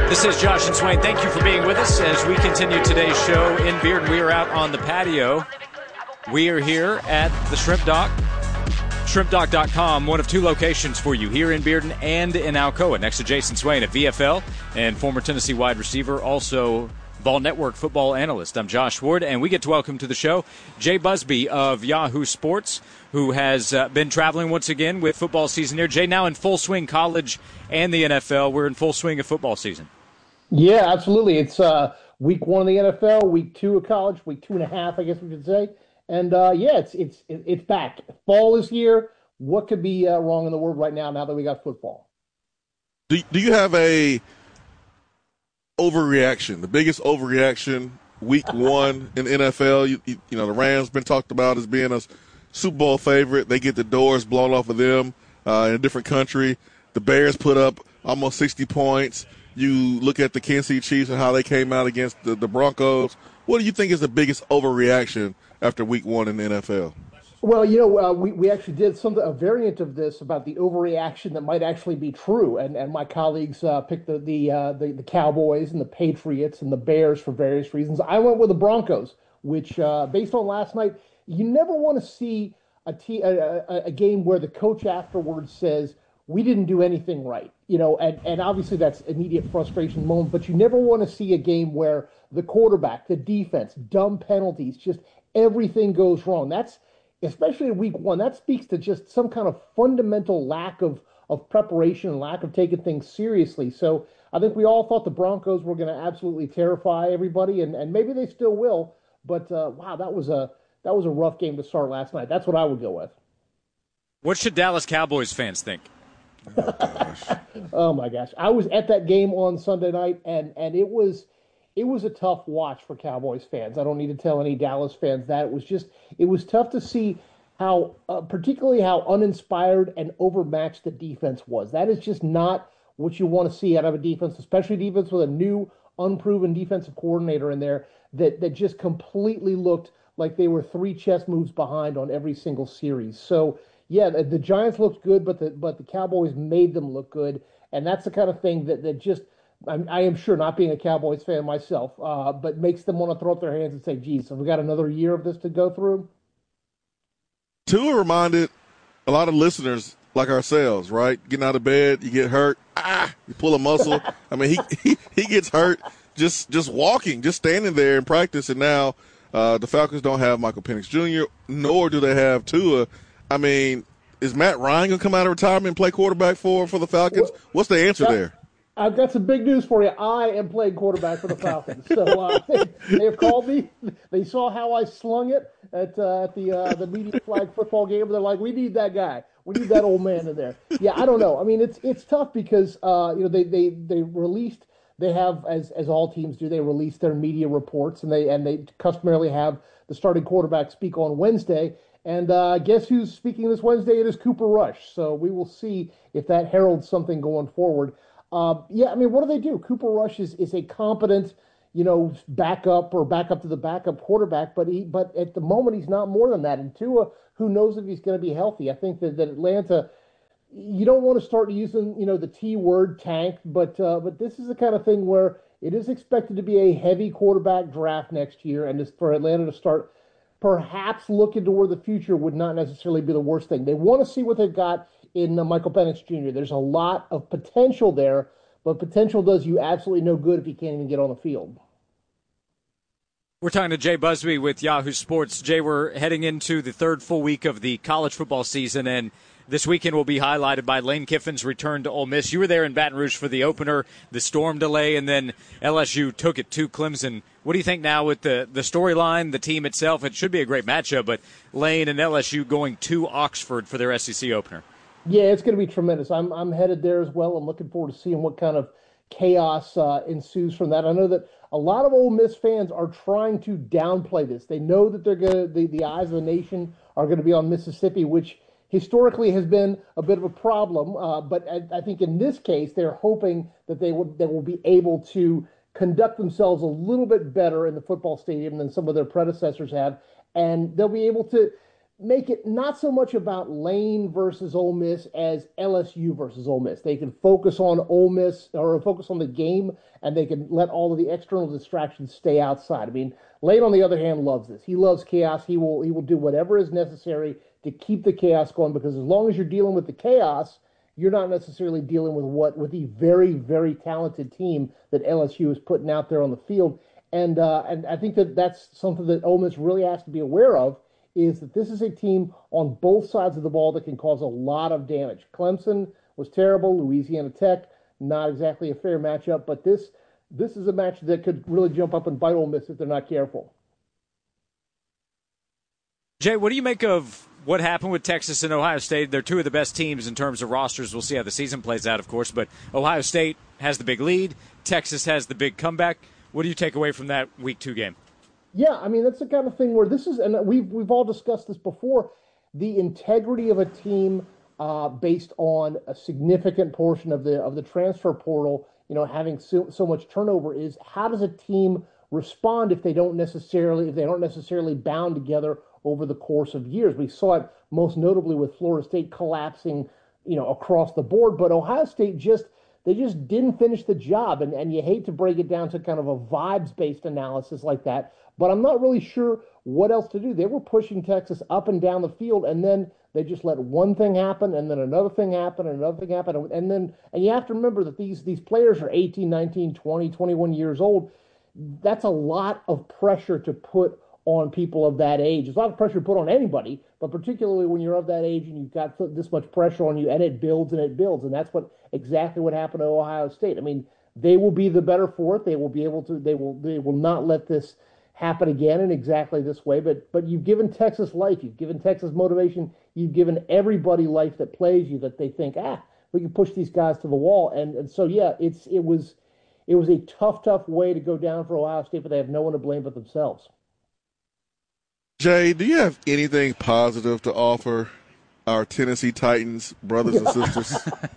This is Josh and Swain. Thank you for being with us as we continue today's show in Bearden. We are out on the patio. We are here at the Shrimp Dock, shrimpdock.com, one of two locations for you here in Bearden and in Alcoa, next to Jason Swain at VFL and former Tennessee wide receiver, also Ball Network football analyst. I'm Josh Ward, and we get to welcome to the show Jay Busbee of Yahoo Sports, who has been traveling once again with football season here. Jay, now in full swing, college and the NFL. We're in full swing of football season. Yeah, absolutely. It's week 1 of the NFL, week 2 of college, week 2.5, I guess we could say. And it's back. Fall is here. What could be wrong in the world right now that we got football? Do you have a overreaction, the biggest overreaction week 1 in NFL? You know, the Rams been talked about as being a Super Bowl favorite. They get the doors blown off of them in a different country. The Bears put up almost 60 points. You look at the Kansas City Chiefs and how they came out against the Broncos. What do you think is the biggest overreaction after week 1 in the NFL? Well, you know, we actually did a variant of this about the overreaction that might actually be true, and my colleagues picked the Cowboys and the Patriots and the Bears for various reasons. I went with the Broncos, which based on last night, you never want to see a game where the coach afterwards says, we didn't do anything right, you know, and obviously that's immediate frustration moment, but you never want to see a game where the quarterback, the defense, dumb penalties, just everything goes wrong. That's, especially in week 1, that speaks to just some kind of fundamental lack of preparation and lack of taking things seriously. So I think we all thought the Broncos were going to absolutely terrify everybody, and maybe they still will, but wow, that was a rough game to start last night. That's what I would go with. What should Dallas Cowboys fans think? Oh my gosh. I was at that game on Sunday night, and it was a tough watch for Cowboys fans. I don't need to tell any Dallas fans that. It was tough to see how, particularly how uninspired and overmatched the defense was. That is just not what you want to see out of a defense, especially defense with a new, unproven defensive coordinator in there that just completely looked like they were 3 chess moves behind on every single series. So, yeah, the Giants looked good, but the Cowboys made them look good, and that's the kind of thing that just, I am sure, not being a Cowboys fan myself, but makes them want to throw up their hands and say, geez, have we got another year of this to go through? Tua reminded a lot of listeners like ourselves, right? Getting out of bed, you get hurt, you pull a muscle. I mean, he gets hurt just walking, just standing there in practice, and now the Falcons don't have Michael Penix Jr., nor do they have Tua. I mean, is Matt Ryan going to come out of retirement and play quarterback for the Falcons? What's the answer there? I've got some big news for you. I am playing quarterback for the Falcons. So they have called me. They saw how I slung it at the media flag football game. They're like, we need that guy. We need that old man in there. Yeah, I don't know. I mean, it's tough because they released. They have, as all teams do, they release their media reports, and they customarily have the starting quarterback speak on Wednesday. And guess who's speaking this Wednesday? It is Cooper Rush. So we will see if that heralds something going forward. Yeah, I mean, what do? Cooper Rush is a competent, backup to the backup quarterback, but at the moment he's not more than that. And Tua, who knows if he's going to be healthy? I think that Atlanta, you don't want to start using the T word, tank, but this is the kind of thing where it is expected to be a heavy quarterback draft next year, and just for Atlanta to start perhaps looking to where the future would not necessarily be the worst thing. They want to see what they've got in Michael Penix Jr. There's a lot of potential there, but potential does you absolutely no good if you can't even get on the field. We're talking to Jay Busbee with Yahoo Sports. Jay, we're heading into the 3rd full week of the college football season, and this weekend will be highlighted by Lane Kiffin's return to Ole Miss. You were there in Baton Rouge for the opener, the storm delay, and then LSU took it to Clemson. What do you think now with the storyline, the team itself? It should be a great matchup, but Lane and LSU going to Oxford for their SEC opener. Yeah, it's going to be tremendous. I'm headed there as well. I'm looking forward to seeing what kind of chaos ensues from that. I know that a lot of Ole Miss fans are trying to downplay this. They know that the eyes of the nation are going to be on Mississippi, which historically has been a bit of a problem. But I think in this case, they're hoping that they will be able to conduct themselves a little bit better in the football stadium than some of their predecessors have, and they'll be able to make it not so much about Lane versus Ole Miss as LSU versus Ole Miss. They can focus on Ole Miss or focus on the game, and they can let all of the external distractions stay outside. I mean, Lane, on the other hand, loves this. He loves chaos. He will do whatever is necessary to keep the chaos going, because as long as you're dealing with the chaos, you're not necessarily dealing with the very, very talented team that LSU is putting out there on the field. And I think that that's something that Ole Miss really has to be aware of, is that this is a team on both sides of the ball that can cause a lot of damage. Clemson was terrible. Louisiana Tech, not exactly a fair matchup, but this is a match that could really jump up and bite Ole Miss if they're not careful. Jay, what do you make of what happened with Texas and Ohio State? They're two of the best teams in terms of rosters. We'll see how the season plays out, of course, but Ohio State has the big lead. Texas has the big comeback. What do you take away from that Week 2 game? Yeah, I mean, that's the kind of thing where this is, and we've all discussed this before, the integrity of a team based on a significant portion of the transfer portal, having so much turnover, is how does a team respond if they don't necessarily bound together over the course of years. We saw it most notably with Florida State collapsing, across the board, but Ohio State just didn't finish the job. And you hate to break it down to kind of a vibes-based analysis like that, but I'm not really sure what else to do. They were pushing Texas up and down the field, and then they just let one thing happen, and then another thing happen, and another thing happen. And you have to remember that these players are 18, 19, 20, 21 years old. That's a lot of pressure to put on people of that age. It's a lot of pressure to put on anybody, but particularly when you're of that age and you've got this much pressure on you, and it builds and it builds. And that's exactly what happened to Ohio State. I mean, they will be the better for it. They will not let this happen again in exactly this way. But you've given Texas life. You've given Texas motivation. You've given everybody life that plays you, that they think, we can push these guys to the wall. And so, yeah, it was a tough way to go down for Ohio State, but they have no one to blame but themselves. Jay, do you have anything positive to offer our Tennessee Titans brothers and sisters?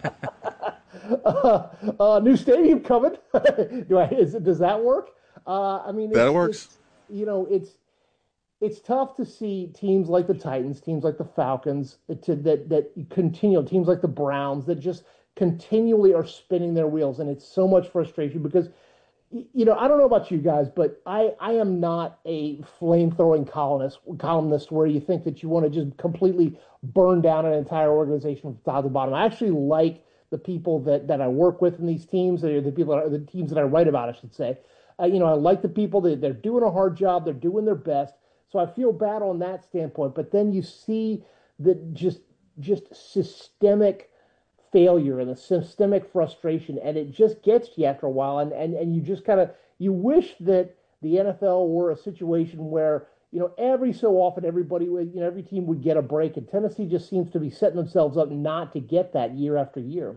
New stadium coming. Does that work? I mean, that works. It's tough to see teams like the Titans, teams like the Falcons, that continue, teams like the Browns that just continually are spinning their wheels, and it's so much frustration because, I don't know about you guys, but I am not a flame-throwing columnist where you think that you want to just completely burn down an entire organization from top to bottom. I actually like the people that I work with in these teams, the teams that I write about, I should say. I like the people that they're doing a hard job, they're doing their best. So I feel bad on that standpoint. But then you see that just systemic failure and the systemic frustration, and it just gets to you after a while. And you just you wish that the NFL were a situation where, every so often everybody would, every team would get a break. And Tennessee just seems to be setting themselves up not to get that year after year.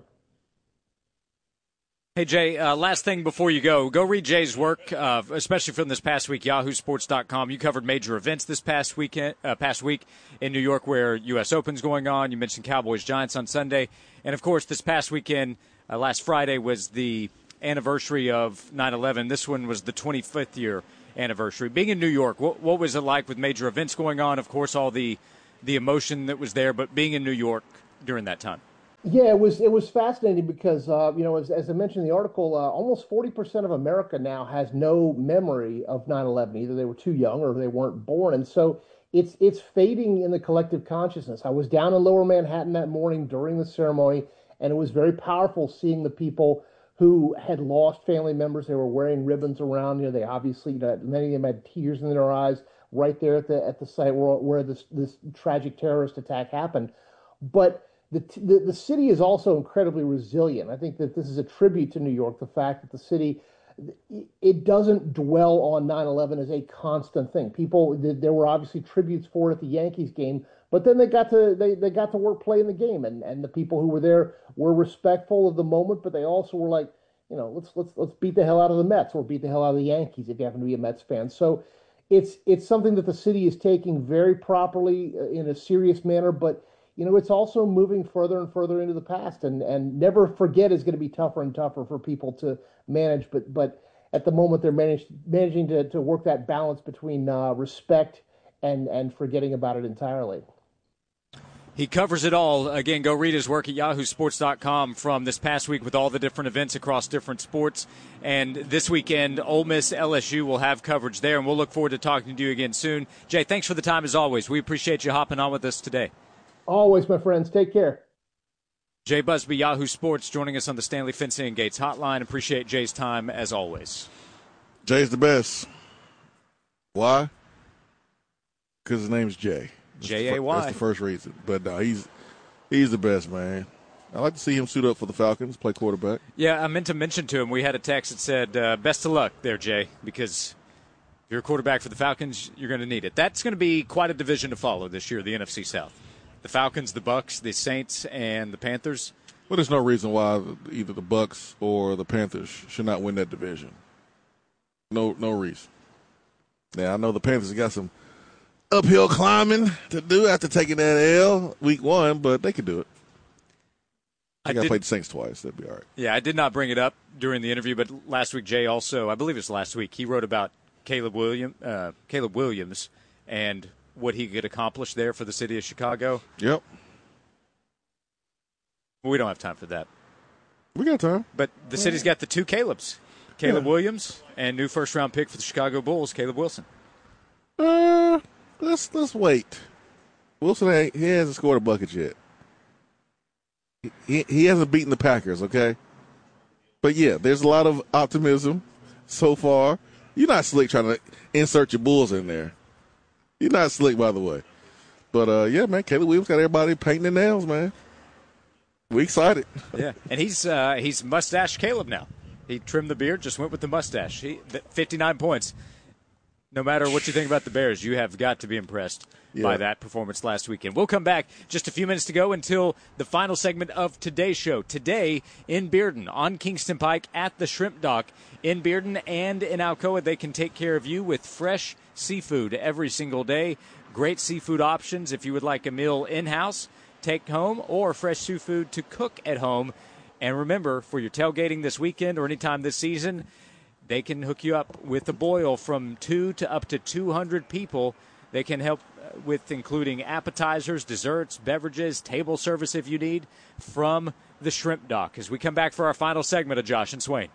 Hey, Jay, last thing before you go read Jay's work, especially from this past week, yahoosports.com. You covered major events this past week in New York where U.S. Open's going on. You mentioned Cowboys-Giants on Sunday. And, of course, this past weekend, last Friday, was the anniversary of 9/11. This one was the 25th year anniversary. Being in New York, what was it like with major events going on? Of course, all the emotion that was there, but being in New York during that time. Yeah, it was fascinating because as I mentioned in the article, almost 40% of America now has no memory of 9/11. Either they were too young or they weren't born, and so it's fading in the collective consciousness. I was down in Lower Manhattan that morning during the ceremony, and it was very powerful seeing the people who had lost family members. They were wearing ribbons around. They obviously, many of them had tears in their eyes right there at the site where this tragic terrorist attack happened, but. The city is also incredibly resilient. I think that this is a tribute to New York, the fact that the city, it doesn't dwell on 9/11 as a constant thing. There were obviously tributes for it at the Yankees game, but then they got to work playing the game, and the people who were there were respectful of the moment, but they also were like, let's beat the hell out of the Mets or beat the hell out of the Yankees if you happen to be a Mets fan. So it's something that the city is taking very properly in a serious manner, but it's also moving further and further into the past, and never forget is going to be tougher and tougher for people to manage. But at the moment, they're managing to work that balance between respect and forgetting about it entirely. He covers it all. Again, go read his work at yahoosports.com from this past week with all the different events across different sports. And this weekend, Ole Miss LSU will have coverage there, and we'll look forward to talking to you again soon. Jay, thanks for the time as always. We appreciate you hopping on with us today. Always, my friends. Take care. Jay Busby, Yahoo Sports, joining us on the Stanley Fencing and Gates Hotline. Appreciate Jay's time as always. Jay's the best. Why? Because his name's Jay. J-A-Y. That's the first reason. But no, he's the best, man. I like to see him suit up for the Falcons, play quarterback. Yeah, I meant to mention to him, we had a text that said, best of luck there, Jay, because if you're a quarterback for the Falcons, you're going to need it. That's going to be quite a division to follow this year, the NFC South. The Falcons, the Bucs, the Saints, and the Panthers. Well, there's no reason why either the Bucs or the Panthers should not win that division. No reason. Now, I know the Panthers got some uphill climbing to do after taking that L week 1, but they could do it. I got to play the Saints twice. That'd be all right. Yeah, I did not bring it up during the interview, but last week Jay also, I believe it was last week, he wrote about Caleb Williams and what he could accomplish there for the city of Chicago. Yep. We don't have time for that. We got time. But the city's got the two Calebs, Caleb Williams and new first-round pick for the Chicago Bulls, Caleb Wilson. Let's wait. Wilson he hasn't scored a bucket yet. He hasn't beaten the Packers, okay? But yeah, there's a lot of optimism so far. You're not slick trying to insert your Bulls in there. You're not slick, by the way. But yeah, man, Caleb Williams got everybody painting their nails, man. We excited. Yeah, and he's mustache Caleb now. He trimmed the beard, just went with the mustache. 59 points. No matter what you think about the Bears, you have got to be impressed by that performance last weekend. We'll come back just a few minutes to go until the final segment of today's show. Today in Bearden, on Kingston Pike at the Shrimp Dock. In Bearden and in Alcoa, they can take care of you with fresh seafood every single day. Great seafood options if you would like a meal in-house, take home, or fresh seafood to cook at home. And remember, for your tailgating this weekend or anytime this season, they can hook you up with a boil from 2 to up to 200 people. They can help with including appetizers, desserts, beverages, table service if you need, from the Shrimp Dock. As we come back for our final segment of Josh and Swain.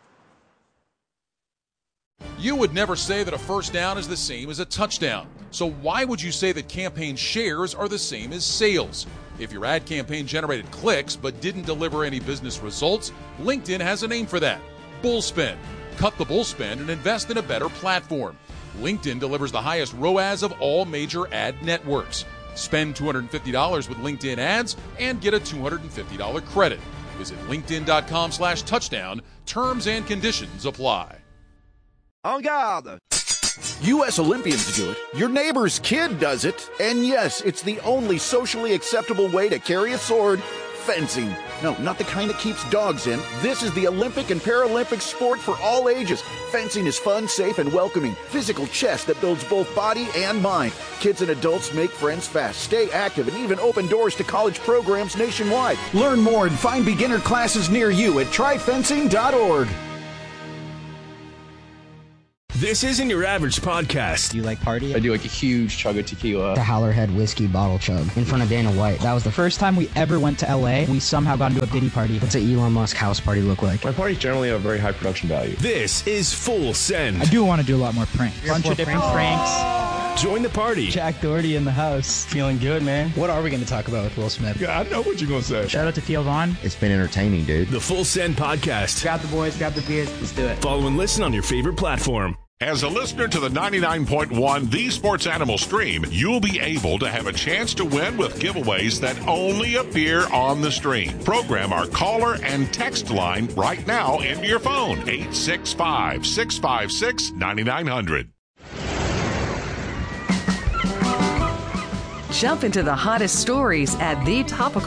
You would never say that a first down is the same as a touchdown. So why would you say that campaign shares are the same as sales? If your ad campaign generated clicks but didn't deliver any business results, LinkedIn has a name for that: Bullspend. Cut the bullspend and invest in a better platform. LinkedIn delivers the highest ROAS of all major ad networks. Spend $250 with LinkedIn ads and get a $250 credit. Visit linkedin.com/touchdown. Terms and conditions apply. En garde! U.S. Olympians do it. Your neighbor's kid does it. And yes, it's the only socially acceptable way to carry a sword: fencing. No, not the kind that keeps dogs in. This is the Olympic and Paralympic sport for all ages. Fencing is fun, safe, and welcoming. Physical chess that builds both body and mind. Kids and adults make friends fast, stay active, and even open doors to college programs nationwide. Learn more and find beginner classes near you at tryfencing.org. This isn't your average podcast. Do you like party? I do like a huge chug of tequila. The Howlerhead whiskey bottle chug in front of Dana White. That was the first time we ever went to LA. We somehow got into a Diddy party. What's an Elon Musk house party look like? My parties generally have very high production value. This is Full Send. I do want to do a lot more pranks. Bunch of different pranks. Join the party. Jack Doherty in the house. Feeling good, man. What are we going to talk about with Will Smith? Yeah, I know what you're going to say. Shout out to Theo Vaughn. It's been entertaining, dude. The Full Send podcast. Grab the boys, grab the beers. Let's do it. Follow and listen on your favorite platform. As a listener to the 99.1 The Sports Animal stream, you'll be able to have a chance to win with giveaways that only appear on the stream. Program our caller and text line right now into your phone, 865-656-9900. Jump into the hottest stories at the topical